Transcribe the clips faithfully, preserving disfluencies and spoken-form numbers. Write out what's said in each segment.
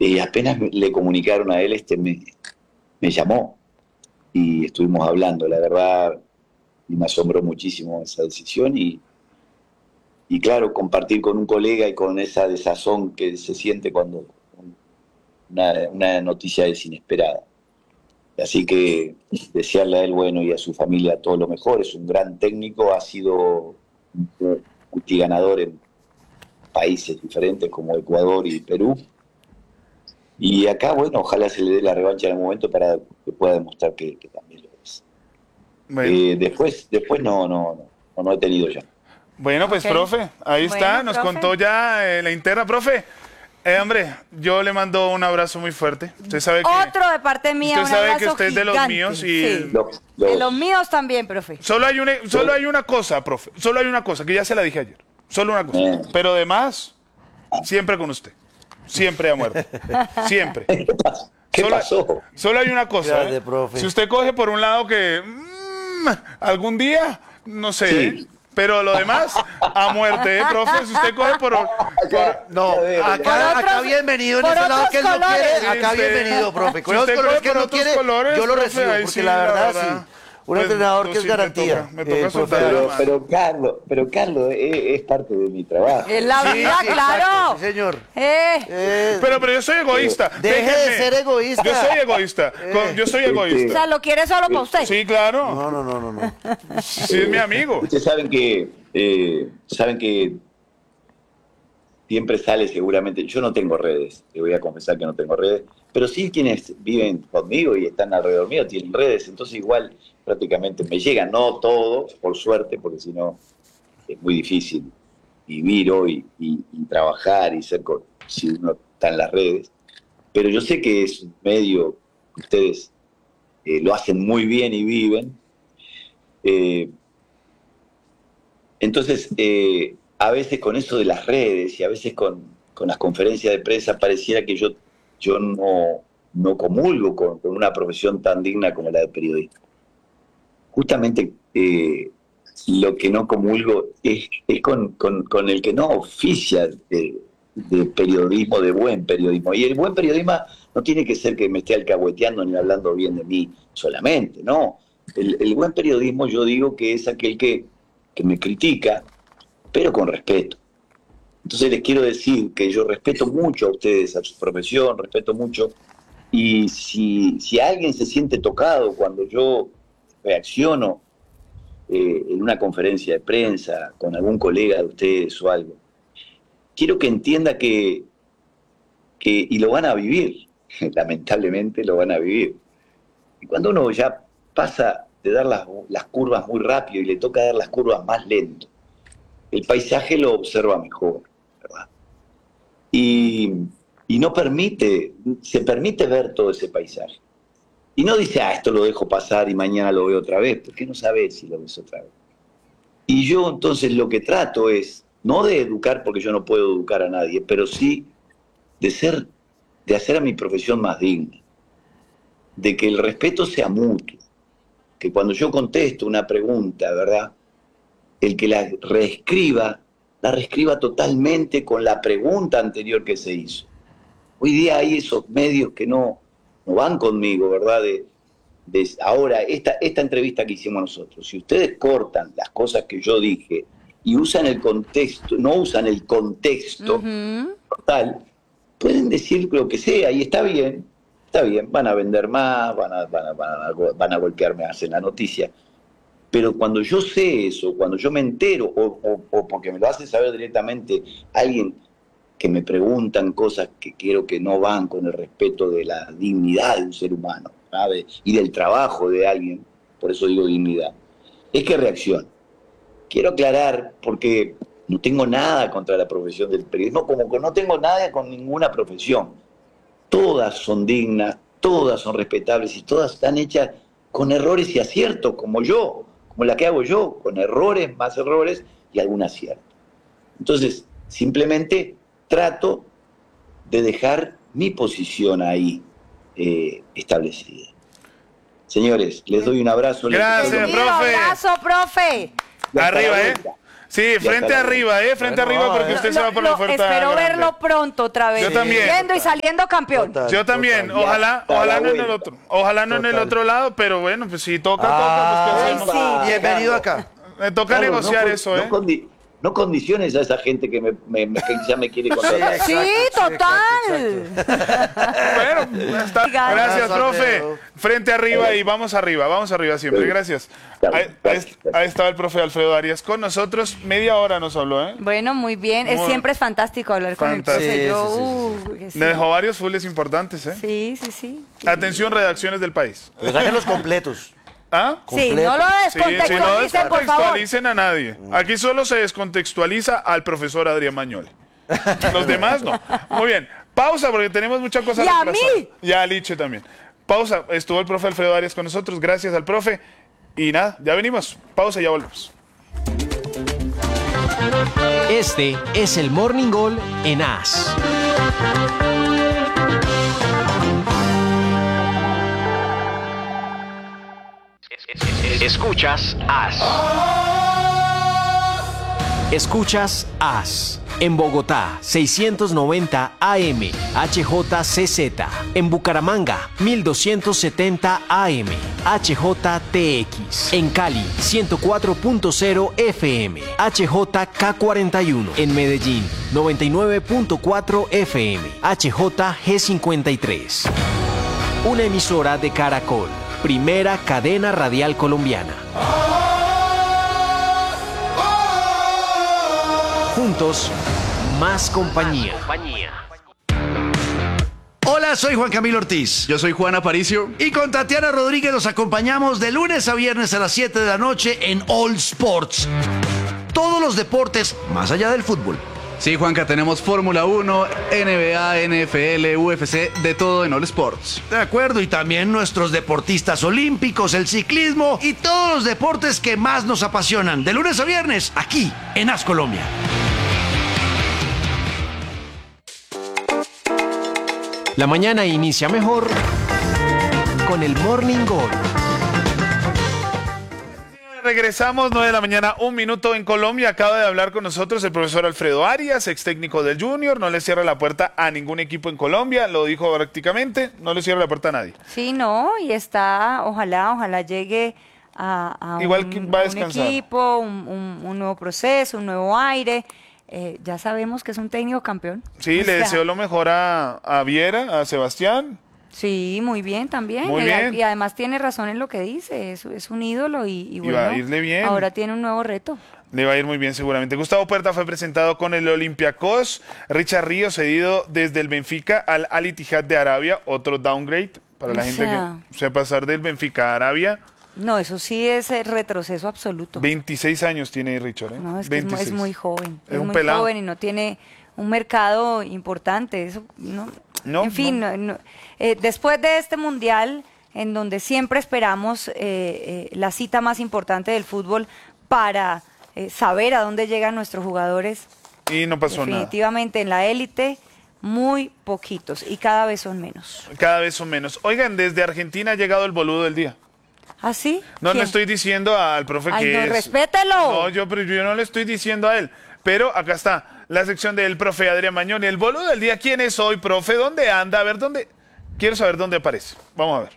Y apenas le comunicaron a él, este me, me llamó y estuvimos hablando. La verdad, me asombró muchísimo esa decisión y, y claro, compartir con un colega y con esa desazón que se siente cuando una, una noticia es inesperada. Así que desearle a él, bueno, y a su familia todo lo mejor. Es un gran técnico, ha sido multiganador en países diferentes como Ecuador y Perú. Y acá, bueno, ojalá se le dé la revancha en algún momento para que pueda demostrar que, que también lo es. Bueno. Eh, después, después no, no, no, no he tenido ya. Bueno, pues, Ok. profe, ahí Bueno, está, nos profe. contó ya eh, la interna. Profe, eh, hombre, yo le mando un abrazo muy fuerte. Usted sabe que... Otro de parte mía, usted un sabe que abrazo usted es de los gigante. míos y- Sí. Lo- De los- los míos también, profe. Solo hay, una, solo hay una cosa, profe. Solo hay una cosa, que ya se la dije ayer. Solo una cosa. Eh. Pero además, siempre con usted. Siempre a muerte. Siempre. ¿Qué pasó? ¿Qué Solo, pasó? solo hay una cosa. Grande, ¿eh? profe. Si usted coge por un lado que mm, algún día, no sé, Sí. ¿eh? Pero lo demás, a muerte, ¿eh, profe? Si usted coge por... por- No, A ver, acá, Por acá otros- bienvenido en por ese lado otros que él no colores. quiere, acá Sí, bienvenido, profe. si Con esos usted colores coge que por no otros quiere, colores, yo lo profe, recibo, ahí porque sí, la la verdad, verdad, sí. Un pues, entrenador no, que es sí, me garantía. toca- me toca eh, soltar profe. la Pero, mano. pero Carlos, pero Carlos, es, es parte de mi trabajo. En la Sí, vida, sí, claro. exacto, sí, señor. Eh, Eh, Pero, pero yo soy egoísta. Deje de Déjenme. ser egoísta. Yo soy egoísta. Con- yo soy o egoísta. sea, lo quiere solo para usted. Sí, claro. No, no, no, no, no. Sí, es mi amigo. Ustedes saben que, eh, saben que siempre sale seguramente, yo no tengo redes, te voy a confesar que no tengo redes, pero sí quienes viven conmigo y están alrededor mío tienen redes, entonces igual prácticamente me llegan, no todos, por suerte, porque si no es muy difícil vivir hoy y, y trabajar y ser con, si uno está en las redes, pero yo sé que es un medio que ustedes eh, lo hacen muy bien y viven. Eh, entonces, eh, a veces con eso de las redes y a veces con, con las conferencias de prensa pareciera que yo, yo no, no comulgo con, con una profesión tan digna como la de periodista. Justamente eh, lo que no comulgo es, es con, con, con el que no oficia de, de periodismo, de buen periodismo. Y el buen periodismo no tiene que ser que me esté alcahueteando ni hablando bien de mí solamente, no. El, el buen periodismo yo digo que es aquel que, que me critica, pero con respeto. Entonces les quiero decir que yo respeto mucho a ustedes, a su profesión, respeto mucho, y si, si alguien se siente tocado cuando yo reacciono eh, en una conferencia de prensa con algún colega de ustedes o algo, quiero que entienda que, que y lo van a vivir, lamentablemente lo van a vivir. Y cuando uno ya pasa de dar las, las curvas muy rápido y le toca dar las curvas más lento, el paisaje lo observa mejor, ¿verdad? Y, y no permite, se permite ver todo ese paisaje. Y no dice, ah, esto lo dejo pasar y mañana lo veo otra vez, porque no sabes si lo ves otra vez. Y yo entonces lo que trato es, no de educar, porque yo no puedo educar a nadie, pero sí de ser, de hacer a mi profesión más digna, de que el respeto sea mutuo, que cuando yo contesto una pregunta, ¿verdad?, el que la reescriba, la reescriba totalmente con la pregunta anterior que se hizo. Hoy día hay esos medios que no, no van conmigo, ¿verdad? De, de, ahora, esta, esta entrevista que hicimos nosotros, si ustedes cortan las cosas que yo dije y usan el contexto, no usan el contexto Ujú. total, pueden decir lo que sea y está bien, está bien, van a vender más, van a, van a, van a, van a golpear más en la noticia. Pero cuando yo sé eso, cuando yo me entero, o, o, o porque me lo hace saber directamente alguien que me preguntan cosas que quiero que no van con el respeto de la dignidad de un ser humano, ¿sabe? Y del trabajo de alguien, por eso digo dignidad, es que reacciono. Quiero aclarar, porque no tengo nada contra la profesión del periodismo, como que no tengo nada con ninguna profesión. Todas son dignas, todas son respetables y todas están hechas con errores y aciertos, como yo, como la que hago yo, con errores, más errores y algún acierto. Entonces, simplemente trato de dejar mi posición ahí eh, establecida. Señores, les doy un abrazo. Gracias, Les Sentido, profe. abrazo, profe. Y hasta Arriba, la ¿eh? vuelta. Sí, frente arriba, ¿eh? Frente Bueno, arriba porque eh. usted se va por la Lo- puerta espero grande. verlo pronto otra vez. Yo también. Yendo y saliendo campeón. Total. Yo también, Total. ojalá, Hasta ojalá la no en el vuelta. otro, ojalá no en el Total. otro lado, pero bueno, pues si toca, Ah, toca, pues ¿qué hacemos? sí. Bienvenido acá. Me toca Claro, negociar no, eso, no ¿eh? condi- no condiciones a esa gente que, me, me- me- que ya me quiere contratar. Sí, Exacto, total. Bueno, está. Oiga. Gracias, Abrazo, profe. Alfredo. Frente arriba y vamos arriba, vamos arriba siempre. Gracias. Ahí, ahí- ahí estaba el profe Alfredo Arias con nosotros. Media hora nos habló, ¿eh? Bueno, muy bien. Es, Muy- siempre es fantástico hablar con el Fantástico. profe. Sí, Yo, sí, sí, uh, que sí. Me dejó varios fulles importantes, ¿eh? Sí, sí, sí. Atención, redacciones del país. Pero saquen los completos. ¿Ah? Sí, no lo Sí, sí, no descontextualicen, por favor. descontextualicen a nadie. Aquí solo se descontextualiza al profesor Adrián Mañol. Los demás no. Muy bien. Pausa porque tenemos muchas cosas Y a retrasadas. mí. Y a Liche también. Pausa. Estuvo el profe Alfredo Arias con nosotros. Gracias al profe. Y nada, ya venimos. Pausa y ya volvemos. Este es el Morning Gol en A S. Escuchas A S. Escuchas A S. En Bogotá, seiscientos noventa A M, H J C Z. En Bucaramanga, mil doscientos setenta A M, H J T X. En Cali, ciento cuatro punto cero F M, H J K cuarenta y uno. En Medellín, noventa y nueve punto cuatro F M, H J G cincuenta y tres. Una emisora de Caracol, primera cadena radial colombiana. Juntos, más compañía. Hola, soy Juan Camilo Ortiz. Yo soy Juan Aparicio. Y con Tatiana Rodríguez los acompañamos de lunes a viernes a las siete de la noche en All Sports. Todos los deportes más allá del fútbol. Sí, Juanca, tenemos Fórmula uno, N B A, N F L, U F C, de todo en All Sports. De acuerdo, y también nuestros deportistas olímpicos, el ciclismo y todos los deportes que más nos apasionan. De lunes a viernes, aquí en A S Colombia. La mañana inicia mejor con el Morning Gol. Regresamos, nueve de la mañana, un minuto en Colombia. Acaba de hablar con nosotros el profesor Alfredo Arias, ex técnico del Junior. No le cierra la puerta a ningún equipo en Colombia, lo dijo prácticamente. No le cierra la puerta a nadie. Sí, no, y está, ojalá, ojalá llegue a, a Igual un, que va a un descansar. equipo, un, un- un nuevo proceso, un nuevo aire. Eh, ya sabemos que es un técnico campeón. Sí, O le sea, deseo lo mejor a, a Viera, a Sebastián. Sí, muy bien también. Muy y, bien. y además tiene razón en lo que dice, es, es un ídolo y, y Y bueno, va a irle bien. ahora tiene un nuevo reto. Le va a ir muy bien seguramente. Gustavo Puerta fue presentado con el Olympiacos. Richard Ríos cedido desde el Benfica al Al Ittihad de Arabia. Otro downgrade para la O gente sea. que se pasar del Benfica a Arabia. No, eso sí es el retroceso absoluto. veintiséis años tiene Richard. ¿eh? No, es que es, mu- es veintiséis. muy joven. Es Es, un muy pelado. joven y no tiene un mercado importante. Eso, no, No, en fin, no. no- no. Eh, después de este mundial, en donde siempre esperamos eh, eh, la cita más importante del fútbol para eh, saber a dónde llegan nuestros jugadores, Y no pasó nada. definitivamente en la élite, muy poquitos y cada vez son menos. Cada vez son menos. Oigan, desde Argentina ha llegado el boludo del día. ¿Ah, sí? No le ¿Quién? estoy diciendo al profe Ay, que no, es... respételo. No, yo, pero yo no le estoy diciendo a él. Pero acá está la sección del profe Adrián Mañón. Y el boludo del día, ¿quién es hoy, profe? ¿Dónde anda? A ver, ¿dónde? Quiero saber dónde aparece. Vamos a ver.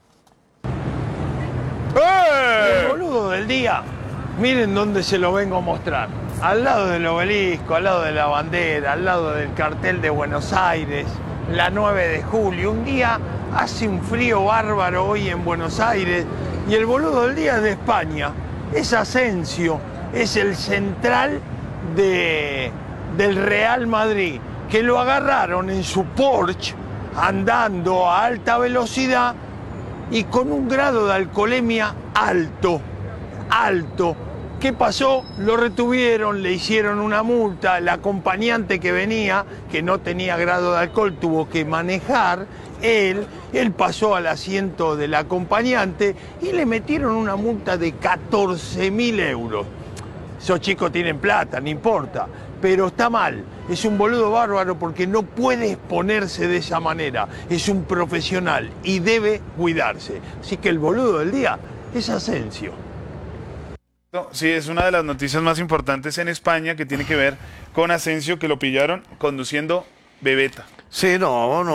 ¡Eh! El boludo del día, miren dónde se lo vengo a mostrar. Al lado del obelisco, al lado de la bandera, al lado del cartel de Buenos Aires, la nueve de julio. Un día hace un frío bárbaro hoy en Buenos Aires y el boludo del día es de España. Es Asensio, es el central de, del Real Madrid, que lo agarraron en su Porsche andando a alta velocidad y con un grado de alcoholemia alto, alto. ¿Qué pasó? Lo retuvieron, le hicieron una multa, el acompañante que venía, que no tenía grado de alcohol, tuvo que manejar, él, él pasó al asiento del acompañante y le metieron una multa de catorce mil euros. Esos chicos tienen plata, no importa, pero está mal. Es un boludo bárbaro porque no puede exponerse de esa manera. Es un profesional y debe cuidarse. Así que el boludo del día es Asensio. Sí, es una de las noticias más importantes en España que tiene que ver con Asensio, que lo pillaron conduciendo bebeta. Sí, no, no.